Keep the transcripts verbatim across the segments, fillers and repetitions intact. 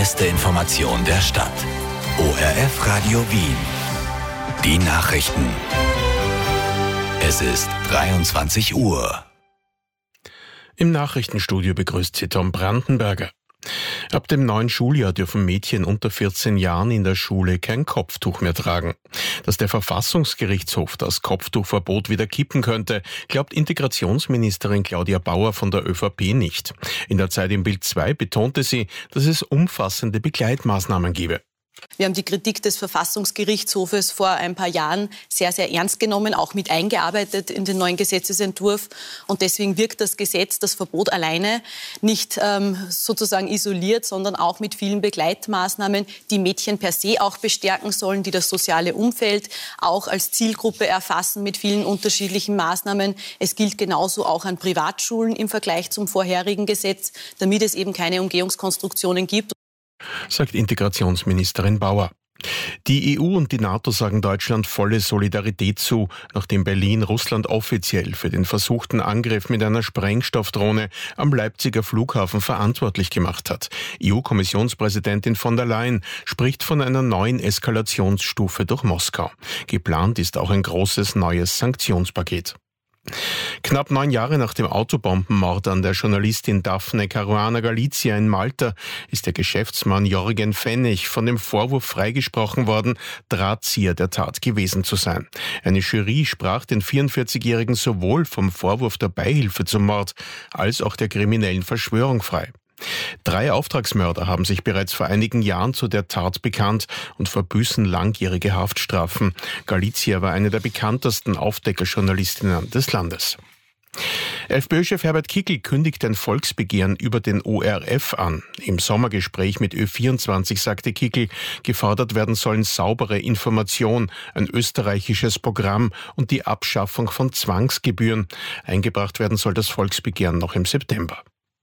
Beste Information der Stadt. O R F Radio Wien. Die Nachrichten. Es ist dreiundzwanzig Uhr. Im Nachrichtenstudio begrüßt Sie Tom Brandenberger. Ab dem neuen Schuljahr dürfen Mädchen unter vierzehn Jahren in der Schule kein Kopftuch mehr tragen. Dass der Verfassungsgerichtshof das Kopftuchverbot wieder kippen könnte, glaubt Integrationsministerin Claudia Bauer von der ÖVP nicht. In der Zeit im Bild zwei betonte sie, dass es umfassende Begleitmaßnahmen gebe. Wir haben die Kritik des Verfassungsgerichtshofes vor ein paar Jahren sehr, sehr ernst genommen, auch mit eingearbeitet in den neuen Gesetzesentwurf. Und deswegen wirkt das Gesetz, das Verbot alleine, nicht ähm, sozusagen isoliert, sondern auch mit vielen Begleitmaßnahmen, die Mädchen per se auch bestärken sollen, die das soziale Umfeld auch als Zielgruppe erfassen mit vielen unterschiedlichen Maßnahmen. Es gilt genauso auch an Privatschulen im Vergleich zum vorherigen Gesetz, damit es eben keine Umgehungskonstruktionen gibt. Sagt Integrationsministerin Bauer. Die E U und die NATO sagen Deutschland volle Solidarität zu, nachdem Berlin Russland offiziell für den versuchten Angriff mit einer Sprengstoffdrohne am Leipziger Flughafen verantwortlich gemacht hat. E U-Kommissionspräsidentin von der Leyen spricht von einer neuen Eskalationsstufe durch Moskau. Geplant ist auch ein großes neues Sanktionspaket. Knapp neun Jahre nach dem Autobombenmord an der Journalistin Daphne Caruana Galizia in Malta ist der Geschäftsmann Jorgen Pfennig von dem Vorwurf freigesprochen worden, Drahtzieher der Tat gewesen zu sein. Eine Jury sprach den vierundvierzigjährigen sowohl vom Vorwurf der Beihilfe zum Mord als auch der kriminellen Verschwörung frei. Drei Auftragsmörder haben sich bereits vor einigen Jahren zu der Tat bekannt und verbüßen langjährige Haftstrafen. Galizia war eine der bekanntesten Aufdeckerjournalistinnen des Landes. FPÖ-Chef Herbert Kickl kündigt ein Volksbegehren über den O R F an. Im Sommergespräch mit Ö vierundzwanzig sagte Kickl, gefordert werden sollen saubere Information, ein österreichisches Programm und die Abschaffung von Zwangsgebühren. Eingebracht werden soll das Volksbegehren noch im September.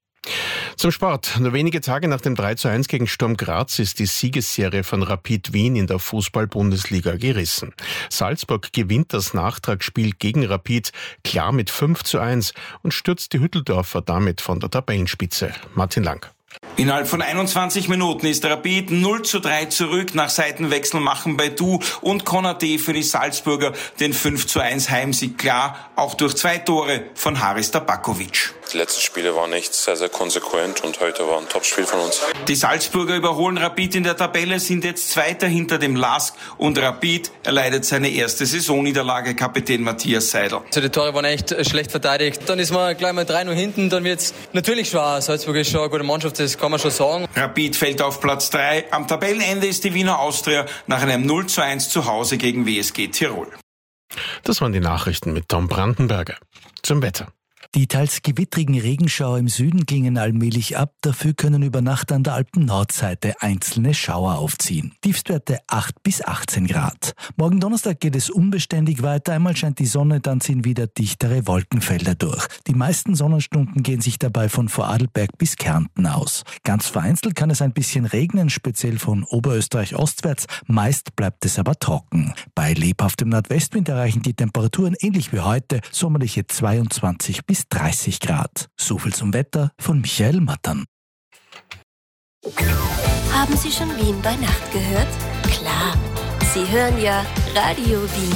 Zum Sport. Nur wenige Tage nach dem drei zu eins gegen Sturm Graz ist die Siegesserie von Rapid Wien in der Fußball-Bundesliga gerissen. Salzburg gewinnt das Nachtragsspiel gegen Rapid klar mit fünf zu eins und stürzt die Hütteldorfer damit von der Tabellenspitze. Martin Lang. Innerhalb von einundzwanzig Minuten ist Rapid null zu drei zurück. Nach Seitenwechsel machen Baidu und Konaté für die Salzburger den fünf zu eins Heimsieg klar, auch durch zwei Tore von Haris Tabakovic. Die letzten Spiele waren echt sehr, sehr konsequent und heute war ein Topspiel von uns. Die Salzburger überholen Rapid in der Tabelle, sind jetzt Zweiter hinter dem L A S K und Rapid erleidet seine erste Saisonniederlage, Kapitän Matthias Seidel. Also die Tore waren echt schlecht verteidigt. Dann ist man gleich mal drei null hinten, dann wird's natürlich schwer. Salzburg ist schon eine gute Mannschaft, das kann man schon sagen. Rapid fällt auf Platz drei. Am Tabellenende ist die Wiener Austria nach einem null zu eins zu Hause gegen W S G Tirol. Das waren die Nachrichten mit Tom Brandenberger. Zum Wetter. Die teils gewittrigen Regenschauer im Süden klingen allmählich ab, dafür können über Nacht an der Alpen-Nordseite einzelne Schauer aufziehen. Tiefstwerte acht bis achtzehn Grad. Morgen Donnerstag geht es unbeständig weiter, einmal scheint die Sonne, dann ziehen wieder dichtere Wolkenfelder durch. Die meisten Sonnenstunden gehen sich dabei von Vorarlberg bis Kärnten aus. Ganz vereinzelt kann es ein bisschen regnen, speziell von Oberösterreich ostwärts, meist bleibt es aber trocken. Bei lebhaftem Nordwestwind erreichen die Temperaturen ähnlich wie heute sommerliche zweiundzwanzig bis dreißig Grad. So viel zum Wetter von Michael Mattern. Haben Sie schon Wien bei Nacht gehört? Klar, Sie hören ja Radio Wien.